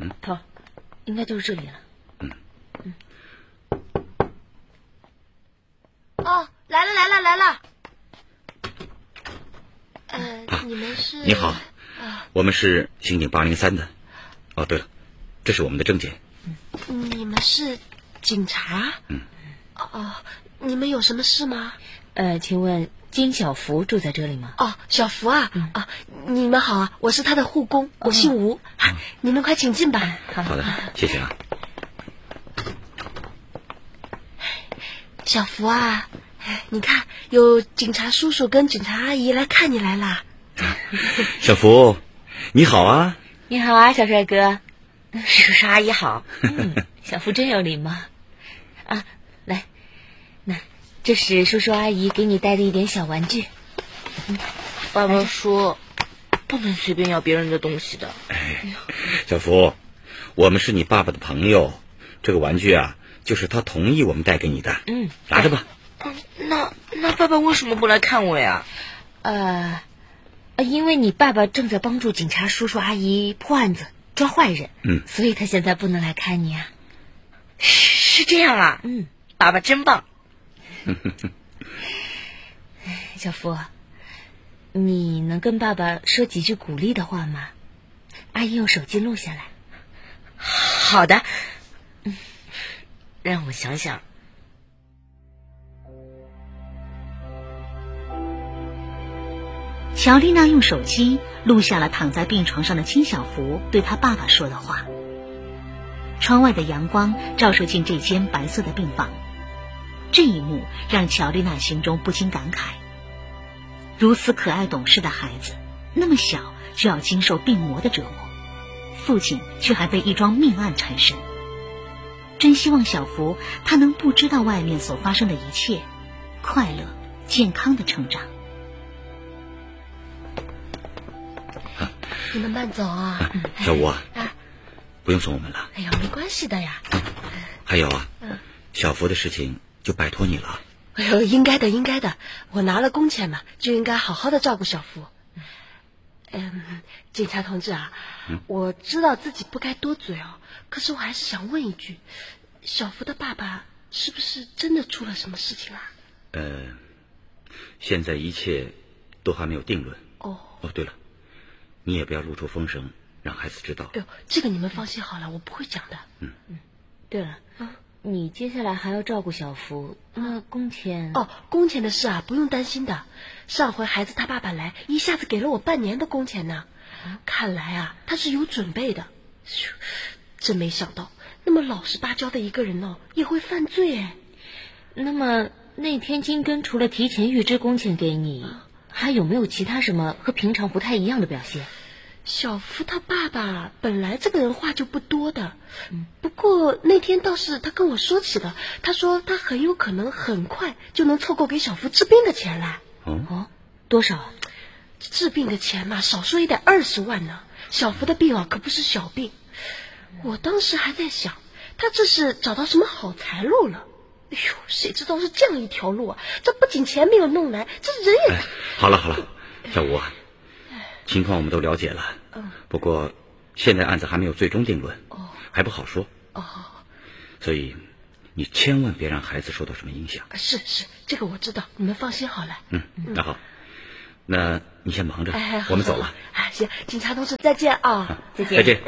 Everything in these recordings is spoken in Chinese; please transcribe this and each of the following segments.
头，应该就是这里了。 哦，来了。你们是？ 你好，我们是刑警803的。哦，对了，这是我们的证件。 你们是警察？你们有什么事吗？ 请问金小福住在这里吗？ 哦，小福啊，你们好啊，我是他的护工，我姓吴，你们快请进吧。 好的，谢谢啊。 小福啊，你看有警察叔叔跟警察阿姨来看你来啦。 小福，你好啊。 你好啊，小帅哥。 叔叔阿姨好。 小福真有礼貌啊！来，那这是叔叔阿姨给你带的一点小玩具。 爸爸说不能随便要别人的东西的。 小福，我们是你爸爸的朋友，这个玩具啊，就是他同意我们带给你的。拿着吧。 那爸爸为什么不来看我呀？ 因为你爸爸正在帮助警察叔叔阿姨破案子抓坏人，所以他现在不能来看你啊。 是这样啊。爸爸真棒。 小福，你能跟爸爸说几句鼓励的话吗？阿姨用手机录下来。 好的。让我想想。 乔丽娜用手机录下了躺在病床上的金小福对他爸爸说的话。窗外的阳光照射进这间白色的病房，这一幕让乔丽娜心中不禁感慨：如此可爱懂事的孩子，那么小就要经受病魔的折磨，父亲却还被一桩命案缠身。真希望小福他能不知道外面所发生的一切，快乐健康的成长。 你们慢走啊。 小吴啊，不用送我们了。 哎呀，没关系的呀。 还有啊，小福的事情就拜托你了。 哎呦，应该的，我拿了工钱嘛，就应该好好的照顾小福。警察同志啊，我知道自己不该多嘴哦，可是我还是想问一句，小福的爸爸是不是真的出了什么事情啊？ 现在一切都还没有定论。 哦， 对了，你也不要露出风声，让孩子知道。 哎呦，这个你们放心好了，我不会讲的。 对了，你接下来还要照顾小福，那工钱？ 工钱的事啊，不用担心的。上回孩子他爸爸来，一下子给了我半年的工钱呢。看来啊，他是有准备的。真没想到，那么老实巴交的一个人哦，也会犯罪哎。 那么那天金根除了提前预支工钱给你，还有没有其他什么和平常不太一样的表现？ 小福他爸爸本来这个人话就不多的，不过那天倒是他跟我说起了，他说他很有可能很快就能凑够给小福治病的钱来。 多少啊？ 治病的钱嘛，少说也得20万呢。小福的病啊，可不是小病。我当时还在想，他这是找到什么好财路了？哎呦，谁知道是这样一条路啊！这不仅钱没有弄来，这人也…… 好了，小吴啊，情况我们都了解了。不过现在案子还没有最终定论，还不好说。所以你千万别让孩子受到什么影响。 是，这个我知道，你们放心好了。 那好，那你先忙着， 好我们走了。 行，警察同志再见啊！ 再见。 再见。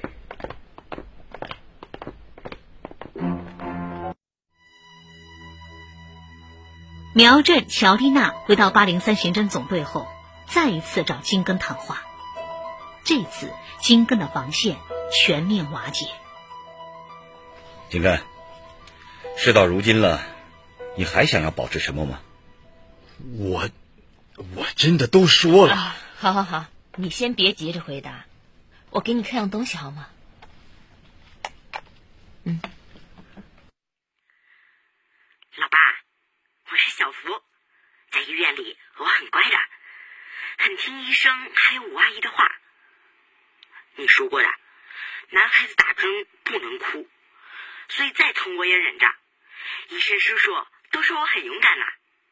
苗振、乔丽娜回到803刑侦总队后，再一次找金根谈话。这次金根的防线全面瓦解。 金根，事到如今了，你还想要保持沉默吗？ 我真的都说了。 好，你先别急着回答，我给你看样东西好吗？ 老爸，我是小福，在医院里我很乖的，很听医生还有吴阿姨的话。你说过的，男孩子打针不能哭，所以再疼我也忍着。医生叔叔都说我很勇敢呢。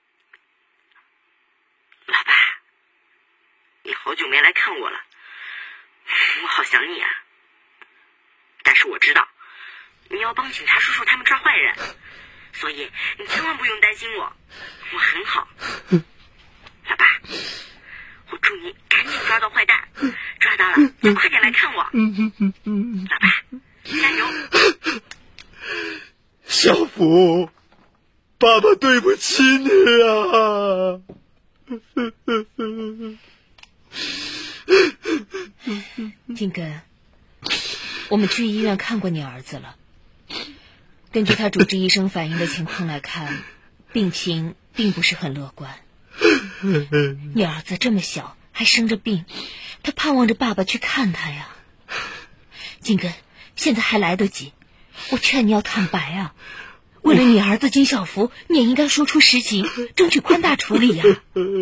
老爸，你好久没来看我了，我好想你啊。 是我知道，你要帮警察叔叔他们抓坏人，所以你千万不用担心我，我很好。老爸，我祝你赶紧抓到坏蛋，抓到了就快点来看我。老爸，加油！ 小福，爸爸对不起你啊！ 金根，我们去医院看过你儿子了。根据他主治医生反映的情况来看，病情并不是很乐观。你儿子这么小还生着病，他盼望着爸爸去看他呀。金根，现在还来得及，我劝你要坦白啊！为了你儿子金小福，你也应该说出实情，争取宽大处理呀。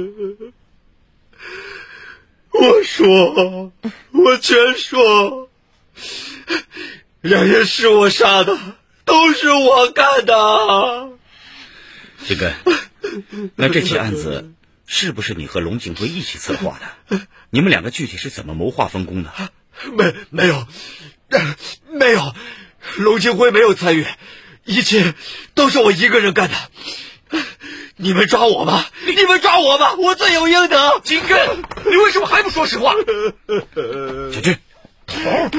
我说，我全说，梁爷是我杀的，都是我干的。 金根，那这起案子是不是你和龙庆辉一起策划的？你们两个具体是怎么谋划分工的？ 没有，龙庆辉没有参与，一切都是我一个人干的。你们抓我吧，我罪有应得。 金根，你为什么还不说实话？ 小军，头，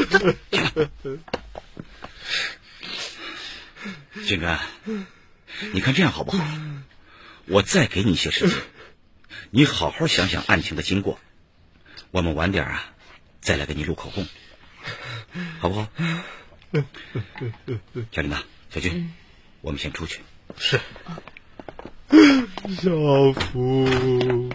金根，你看这样好不好？我再给你一些时间，你好好想想案情的经过，我们晚点再来给你录口供，好不好？小琳娜、小军，我们先出去。 是。 小福，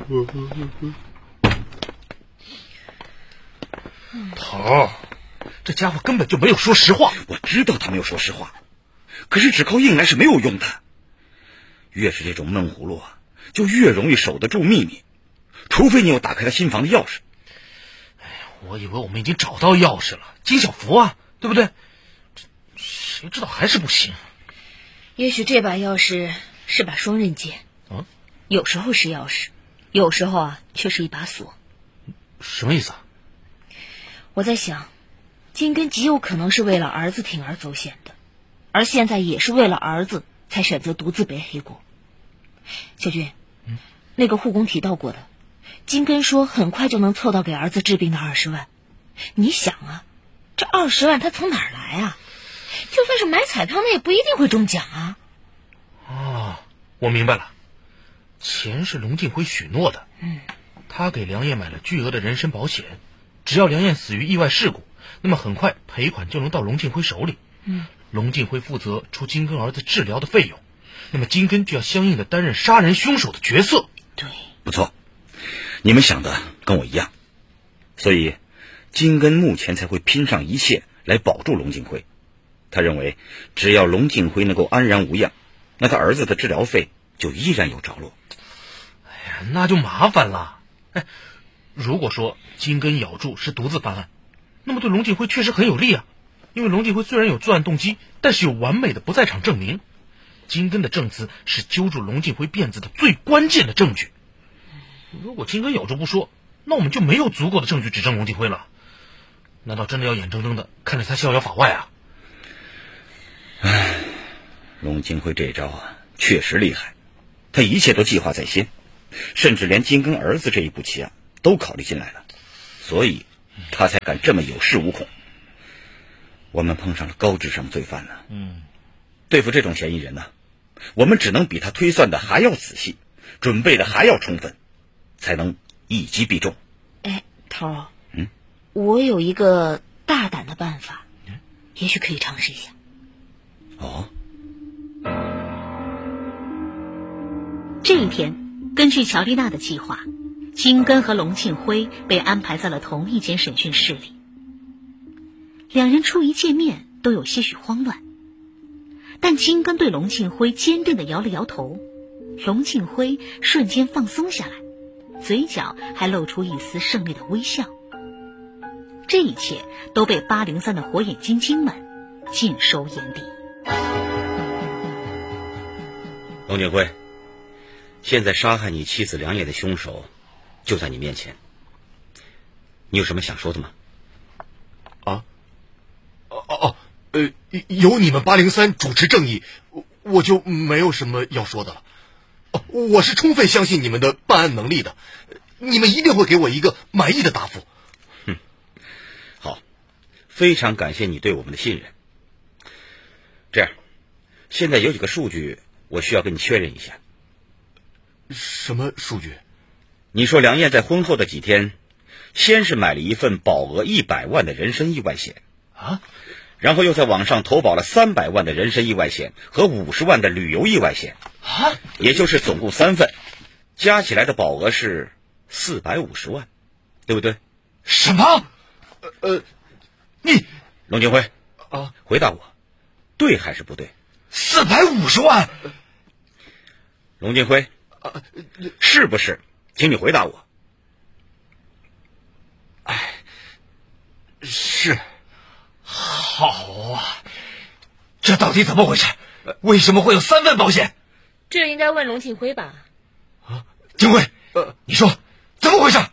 头，这家伙根本就没有说实话。 我知道他没有说实话，可是只靠硬来是没有用的。越是这种闷葫芦就越容易守得住秘密，除非你有打开他心房的钥匙。 哎呀，我以为我们已经找到钥匙了，金小福啊，对不对？谁知道还是不行。 也许这把钥匙是把双刃剑，有时候是钥匙，有时候却是一把锁。 什么意思啊？ 我在想，金根极有可能是为了儿子铤而走险的，而现在也是为了儿子才选择独自背黑锅。小军，那个护工提到过的，金根说很快就能凑到给儿子治病的20万。你想这20万他从哪儿来就算是买彩票，那也不一定会中奖我明白了，钱是龙庆辉许诺的。他给梁燕买了巨额的人身保险，只要梁燕死于意外事故，那么很快赔款就能到龙庆辉手里。龙庆辉负责出金根儿子治疗的费用，那么金根就要相应的担任杀人凶手的角色。 对， 不错，你们想的跟我一样，所以金根目前才会拼上一切来保住龙庆辉。他认为只要龙庆辉能够安然无恙，那他儿子的治疗费就依然有着落。 哎呀，那就麻烦了。如果说金根咬住是独自犯案，那么对龙庆辉确实很有利啊。因为龙庆辉虽然有作案动机，但是有完美的不在场证明。金根的证词是揪住龙庆辉辫子的最关键的证据。如果金根咬住不说，那我们就没有足够的证据指证龙庆辉了。难道真的要眼睁睁的看着他逍遥法外啊？ 龙庆辉这招确实厉害，他一切都计划在先，甚至连金根儿子这一步棋都考虑进来了，所以他才敢这么有恃无恐。我们碰上了高智商罪犯了。对付这种嫌疑人我们只能比他推算的还要仔细，准备的还要充分，才能一击必中。 头儿，我有一个大胆的办法，也许可以尝试一下。 这一天，根据乔丽娜的计划，金根和龙庆辉被安排在了同一间审讯室里。两人初一见面都有些许慌乱，但金根对龙庆辉坚定地摇了摇头，龙庆辉瞬间放松下来，嘴角还露出一丝胜利的微笑。这一切都被803的火眼金睛们尽收眼底。 龙庆辉，现在杀害你妻子梁烨的凶手就在你面前，你有什么想说的吗？ 由你们803主持正义，我就没有什么要说的了。我是充分相信你们的办案能力的，你们一定会给我一个满意的答复。 好，非常感谢你对我们的信任。这样，现在有几个数据我需要跟你确认一下。 什么数据？ 你说梁燕在婚后的几天，先是买了一份保额100万的人身意外险啊， 然后又在网上投保了300万的人身意外险和50万的旅游意外险啊， 也就是总共3份，加起来的保额是450万，对不对？ 什么？你龙金辉啊， 回答我，对还是不对 ？450万？ 龙金辉，是不是？请你回答我。 是。好啊，这到底怎么回事？为什么会有3份保险？ 这应该问龙庆辉吧。 金辉，你说怎么回事？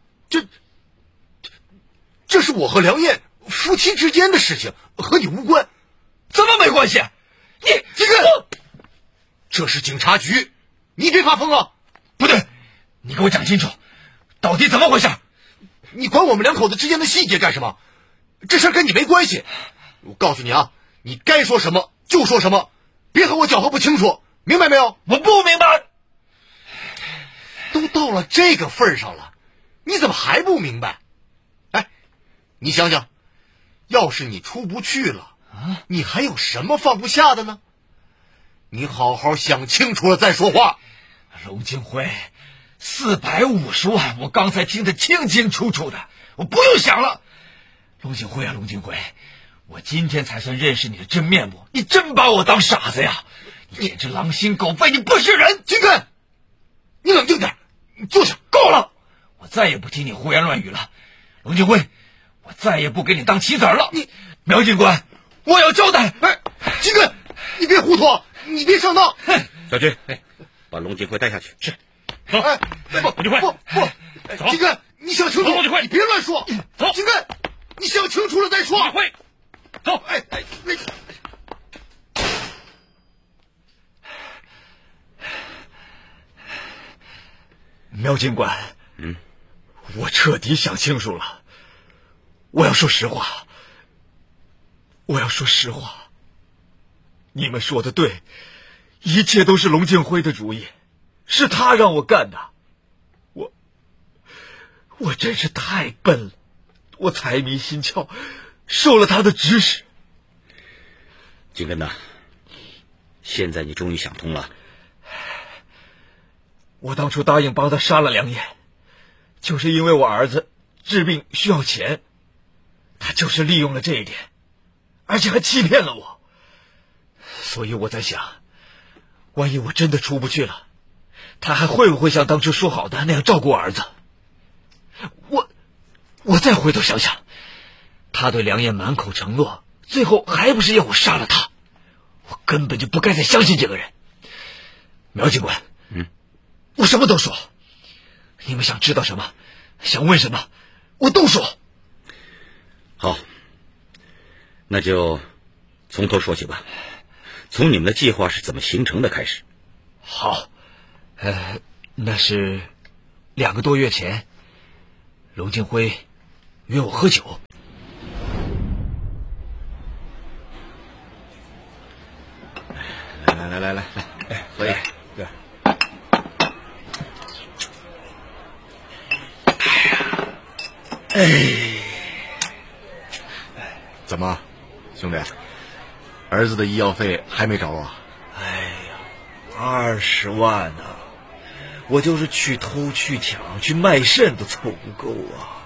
这是我和梁燕夫妻之间的事情，和你无关。怎么没关系？你这个，这是警察局，你别发疯了。不对，你给我讲清楚，到底怎么回事？你管我们两口子之间的细节干什么？这事儿跟你没关系。我告诉你啊，你该说什么就说什么，别和我搅和不清楚，明白没有？我不明白。都到了这个份上了，你怎么还不明白？哎，你想想，要是你出不去了，你还有什么放不下的呢？你好好想清楚了再说话。龙金辉，450万，我刚才听得清清楚楚的，我不用想了。龙金辉啊，龙金辉，我今天才算认识你的真面目，你真把我当傻子呀！你简直狼心狗肺，你不是人！金根，你冷静点，你坐下，够了！我再也不听你胡言乱语了。龙金辉，我再也不给你当棋子了。你，苗警官，我要交代。哎，金根，你别糊涂，你别上当。 小军，把龙金辉带下去。是。走， 哎， 龙金辉， 不，金根，你想清楚，龙金辉，你别乱说。走，金根，你想清楚了再说。 龙金辉，走。 苗警官，我彻底想清楚了。我要说实话，你们说的对，一切都是龙敬辉的主意，是他让我干的。我真是太笨了，我财迷心窍，受了他的指使。 金根呐，现在你终于想通了。 我当初答应帮他杀了梁燕，就是因为我儿子治病需要钱，他就是利用了这一点，而且还欺骗了我。所以我在想，万一我真的出不去了，他还会不会像当初说好的那样照顾我儿子？我再回头想想，他对梁燕满口承诺，最后还不是要我杀了他？我根本就不该再相信这个人。苗警官，我什么都说，你们想知道什么，想问什么，我都说。 好，那就从头说起吧，从你们的计划是怎么形成的开始。 好，那是2个多月前，龙敬辉约我喝酒。来，喝一个。对。怎么，兄弟，儿子的医药费还没找啊？20万呢，我就是去偷去抢去卖肾都凑不够啊！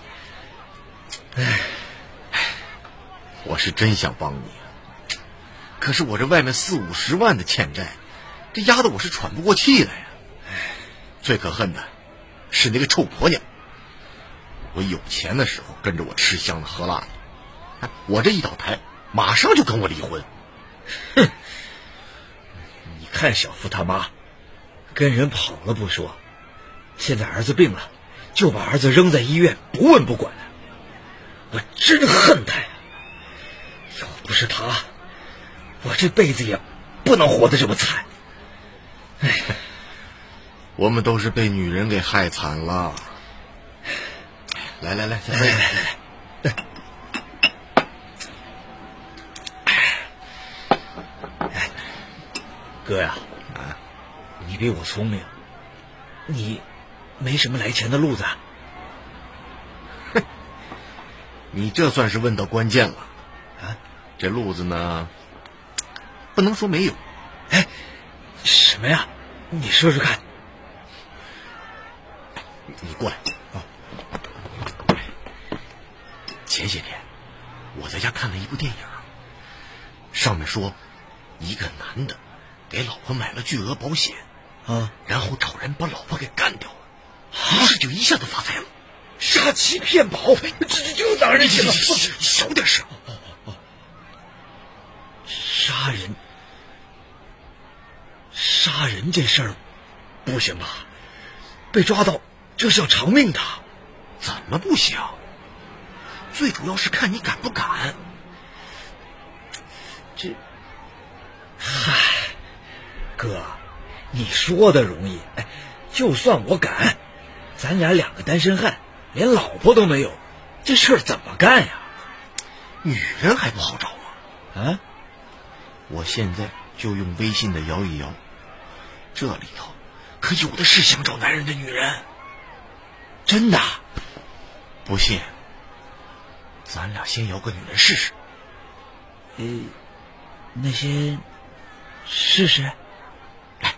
我是真想帮你，可是我这外面40-50万的欠债，这压得我是喘不过气来呀！最可恨的是那个臭婆娘，我有钱的时候跟着我吃香的喝辣的，我这一倒台，马上就跟我离婚。哼！你看小福他妈，跟人跑了不说，现在儿子病了，就把儿子扔在医院不问不管的，我真恨他呀！要不是是他，我这辈子也不能活得这么惨。哎， 我们都是被女人给害惨了。来，再喝一杯。 哥呀，你比我聪明，你没什么来钱的路子。 你这算是问到关键了啊！这路子呢，不能说没有。 哎，什么呀？你说说看。 你过来啊！前些天我在家看了一部电影，上面说一个男的给老婆买了巨额保险啊，然后找人把老婆给干掉了，于是就一下子发财了。 杀妻骗保，这哪儿的去了？ 小点声。 杀人这事儿不行吧？被抓到这是要偿命的。 怎么不行？最主要是看你敢不敢。 嗨，哥，你说的容易，就算我敢，咱俩两个单身汉，连老婆都没有，这事儿怎么干呀？ 女人还不好找吗？ 啊， 我现在就用微信的摇一摇，这里头可有的是想找男人的女人。 真的？ 不信，咱俩先摇个女人试试。 那先试试。 来，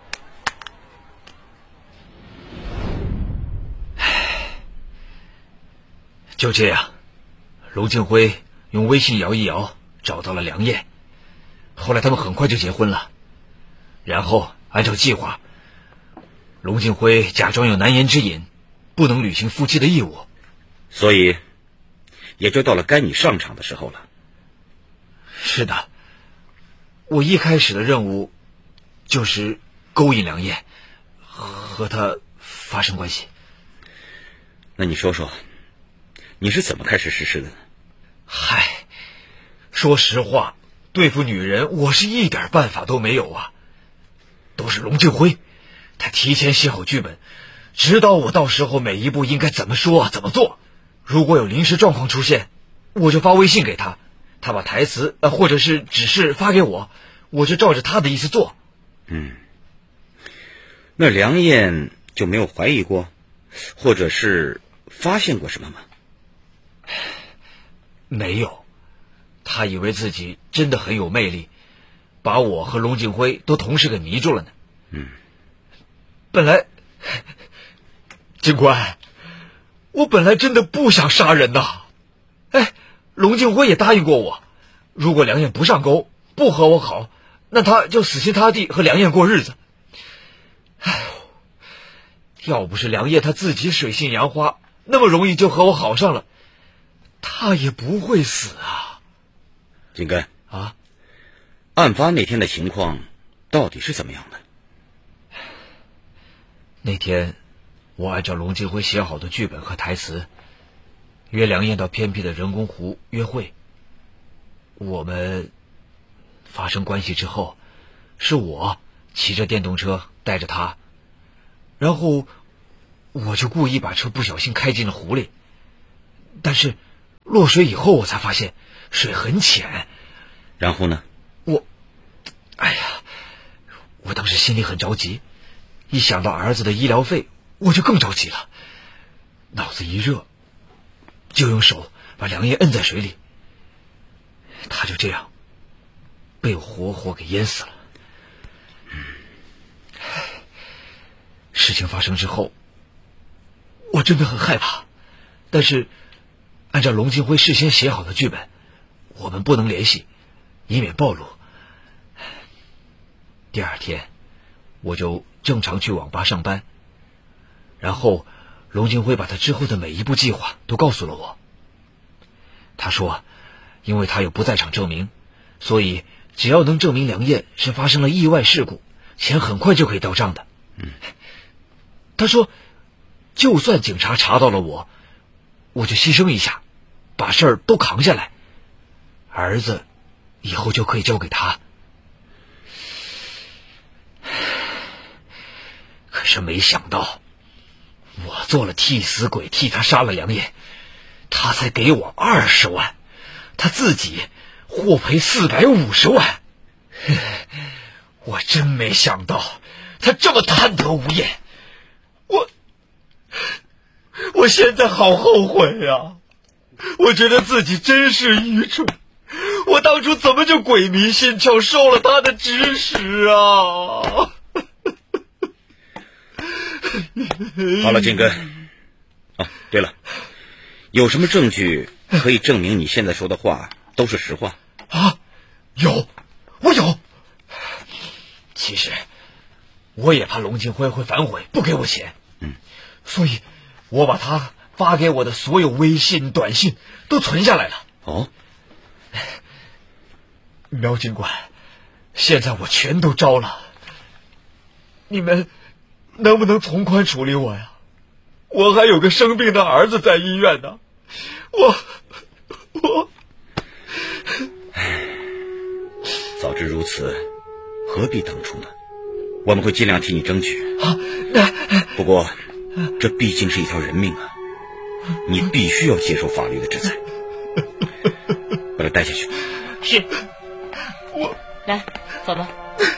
就这样，龙庆辉用微信摇一摇找到了梁燕，后来他们很快就结婚了。然后按照计划，龙庆辉假装有难言之隐，不能履行夫妻的义务， 所以也就到了该你上场的时候了。 是的，我一开始的任务就是勾引梁燕，和她发生关系。 那你说说，你是怎么开始实施的呢？ 嗨，说实话，对付女人我是一点办法都没有啊。都是龙庆辉，他提前写好剧本，指导我到时候每一步应该怎么说怎么做。如果有临时状况出现，我就发微信给他，他把台词或者是指示发给我，我就照着他的意思做。 那梁燕就没有怀疑过，或者是发现过什么吗？ 没有，他以为自己真的很有魅力，把我和龙庆辉都同时给迷住了呢。本来，警官，我本来真的不想杀人呐。龙庆辉也答应过我，如果梁燕不上钩，不和我好，那他就死心塌地和梁燕过日子。要不是梁燕她自己水性杨花，那么容易就和我好上了，她也不会死啊。 金根啊， 案发那天的情况到底是怎么样的？ 那天我按照龙庆辉写好的剧本和台词，约梁燕到偏僻的人工湖约会。我们发生关系之后，是我骑着电动车带着她，然后我就故意把车不小心开进了湖里，但是落水以后我才发现水很浅。 然后呢？ 我当时心里很着急，一想到儿子的医疗费，我就更着急了，脑子一热，就用手把梁燕摁在水里，他就这样被我活活给淹死了。事情发生之后，我真的很害怕，但是按照龙庆辉事先写好的剧本，我们不能联系，以免暴露。第二天我就正常去网吧上班，然后龙庆辉把他之后的每一步计划都告诉了我。他说因为他有不在场证明，所以只要能证明梁燕是发生了意外事故，钱很快就可以到账的。他说就算警察查到了我就牺牲一下，把事儿都扛下来，儿子以后就可以交给他。可是没想到，我做了替死鬼，替他杀了梁燕，他才给我20万，他自己获赔450万。我真没想到他这么贪得无厌，我现在好后悔啊！我觉得自己真是愚蠢，我当初怎么就鬼迷心窍，受了他的指使啊！ 好了，金根。啊，对了，有什么证据可以证明你现在说的话都是实话？ 啊，我有。其实我也怕龙庆辉会反悔，不给我钱。所以我把他发给我的所有微信、短信都存下来了。 哦， 苗警官，现在我全都招了，你们能不能从宽处理我呀？我还有个生病的儿子在医院呢，我早知如此，何必当初呢？我们会尽量替你争取。不过这毕竟是一条人命啊，你必须要接受法律的制裁。把他带下去。 是。来，走吧。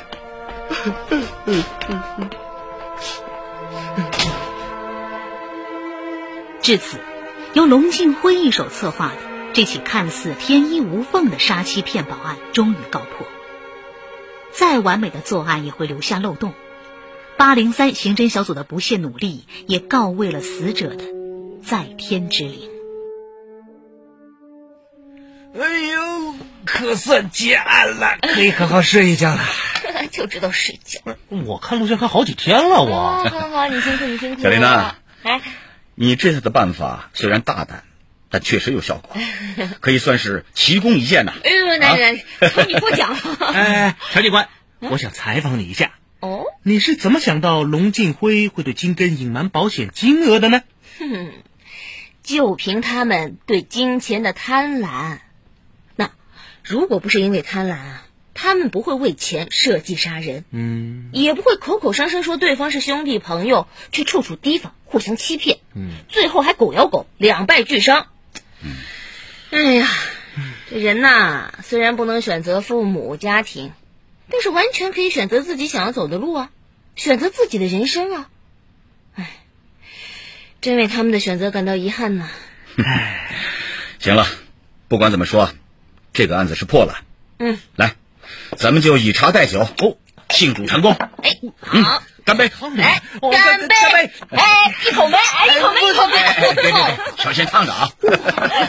至此，由龙庆辉一手策划的这起看似天衣无缝的杀妻骗保案终于告破。再完美的作案也会留下漏洞，803刑侦小组的不懈努力也告慰了死者的在天之灵。 哎呦，可算结案了，可以好好睡一觉了。 就知道睡觉。 我看录像看好几天了，我。 好，你辛苦。 小林呐， 来， 你这次的办法虽然大胆，但确实有效果，可以算是奇功一件呐。 来，瞧你过奖。 乔警官，我想采访你一下。 哦， 你是怎么想到龙庆辉会对金根隐瞒保险金额的呢？ 就凭他们对金钱的贪婪。那如果不是因为贪婪啊，他们不会为钱设计杀人，也不会口口声声说对方是兄弟朋友，却处处提防，互相欺骗，最后还狗咬狗，两败俱伤。哎呀，这人呐，虽然不能选择父母家庭，但是完全可以选择自己想要走的路啊，选择自己的人生啊。哎，真为他们的选择感到遗憾呢。 行了，不管怎么说，这个案子是破了。来，咱们就以茶代酒，庆祝成功。 好， 干杯！ 来，干杯！一口没，一口没， 别，小心烫着啊！